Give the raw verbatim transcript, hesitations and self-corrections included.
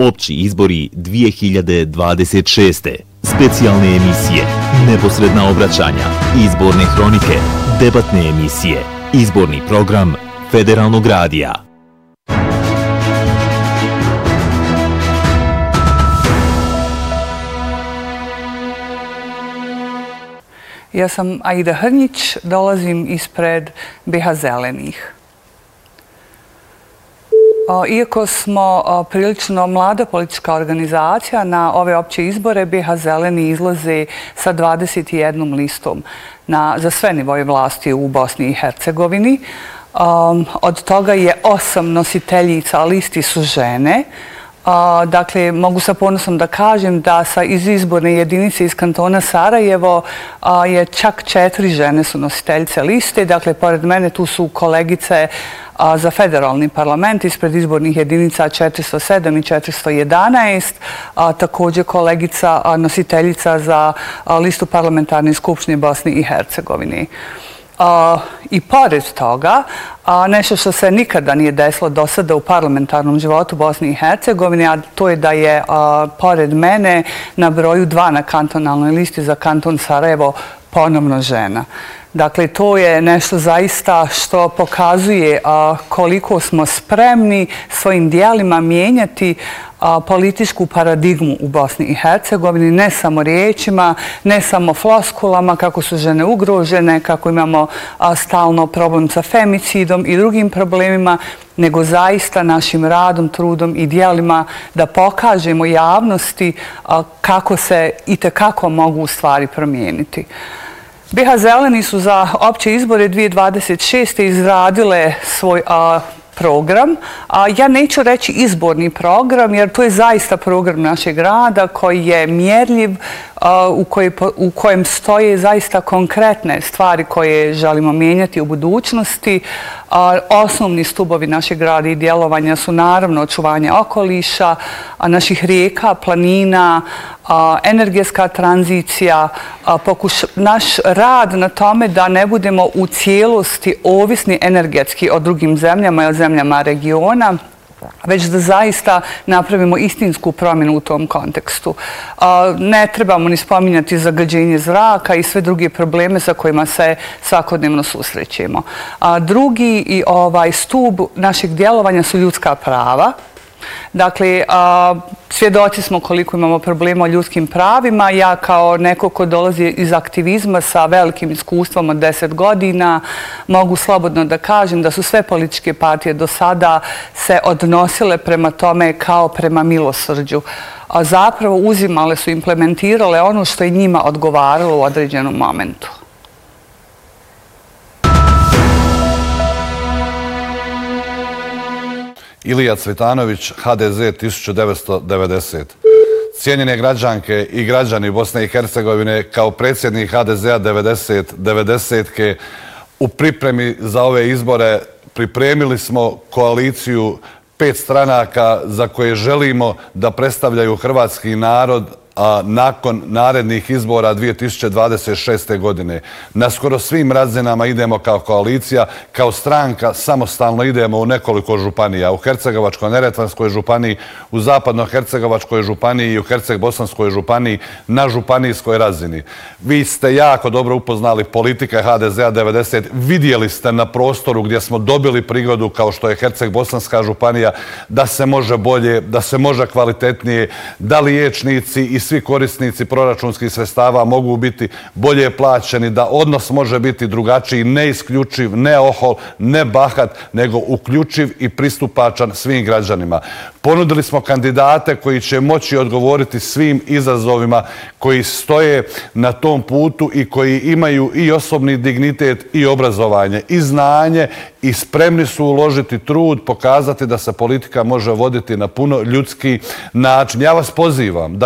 Opći izbori dvije hiljade dvadeset šeste. Specijalne emisije, neposredna obraćanja, izborne hronike, debatne emisije, izborni program Federalnog radija. Ja sam Aida Hrnjić, dolazim ispred B H Zelenih. Iako smo prilično mlada politička organizacija, na ove opće izbore B H Zeleni izlaze sa dvadeset jednom listom na, za sve nivoje vlasti u Bosni i Hercegovini. Um, od toga je osam nositeljica, a listi su žene. Uh, dakle, mogu sa ponosom da kažem da sa iz izborne jedinice iz kantona Sarajevo uh, je čak četiri žene su nositeljice liste. Dakle, pored mene tu su kolegice uh, za federalni parlament ispred izbornih jedinica četiristo sedam i četiristo jedanaest. Uh, također kolegica uh, nositeljica za uh, listu parlamentarne skupštine Bosne i Hercegovine. Uh, I pored toga, uh, nešto što se nikada nije desilo do sada u parlamentarnom životu Bosne i Hercegovine, a to je da je uh, pored mene na broju dva na kantonalnoj listi za kanton Sarajevo ponovno žena. Dakle, to je nešto zaista što pokazuje uh, koliko smo spremni svojim dijelima mijenjati uh, političku paradigmu u Bosni i Hercegovini, ne samo riječima, ne samo floskulama kako su žene ugrožene, kako imamo uh, stalno problem sa femicidom i drugim problemima, nego zaista našim radom, trudom i dijelima da pokažemo javnosti uh, kako se i tekako mogu u stvari promijeniti. B H Zeleni su za opće izbore dvije hiljade dvadeset šeste. izradile svoj a, program. A, ja neću reći izborni program, jer to je zaista program našeg rada koji je mjerljiv, a, u, koji, u kojem stoje zaista konkretne stvari koje želimo mijenjati u budućnosti. A, osnovni stubovi našeg rada i djelovanja su naravno očuvanje okoliša, a, naših rijeka, planina, a, energetska tranzicija, a, pokuš, naš rad na tome da ne budemo u cijelosti ovisni energetski o drugim zemljama i o zemljama regiona, već da zaista napravimo istinsku promjenu u tom kontekstu. Ne trebamo ni spominjati zagađenje zraka i sve druge probleme sa kojima se svakodnevno susrećemo. Drugi i ovaj stub našeg djelovanja su ljudska prava. Dakle, a, svjedoci smo koliko imamo problema o ljudskim pravima. Ja kao neko ko dolazi iz aktivizma sa velikim iskustvom od deset godina mogu slobodno da kažem da su sve političke partije do sada se odnosile prema tome kao prema milosrđu. A zapravo uzimale su, implementirale ono što je njima odgovaralo u određenom momentu. Ilija Cvitanović, H D Z tisuću devetsto devedeset. Cijenjene građanke i građani Bosne i Hercegovine, kao predsjednik H D Z-a devedeset devedesetke u pripremi za ove izbore pripremili smo koaliciju pet stranaka za koje želimo da predstavljaju hrvatski narod a nakon narednih izbora dvije hiljade dvadeset šeste. godine. Na skoro svim razinama idemo kao koalicija, kao stranka samostalno idemo u nekoliko županija. U Hercegovačko-neretvanskoj županiji, u Zapadno-hercegovačkoj županiji i u Herceg-bosanskoj županiji na županijskoj razini. Vi ste jako dobro upoznali politike H D Z-a devedeset. Vidjeli ste na prostoru gdje smo dobili prigodu, kao što je Herceg-bosanska županija, da se može bolje, da se može kvalitetnije, da liječnici i svi korisnici proračunskih sredstava mogu biti bolje plaćeni, da odnos može biti drugačiji, ne isključiv, ne ohol, ne bahat, nego uključiv i pristupačan svim građanima. Ponudili smo kandidate koji će moći odgovoriti svim izazovima koji stoje na tom putu i koji imaju i osobni dignitet i obrazovanje i znanje i spremni su uložiti trud, pokazati da se politika može voditi na puno ljudski način. Ja vas pozivam da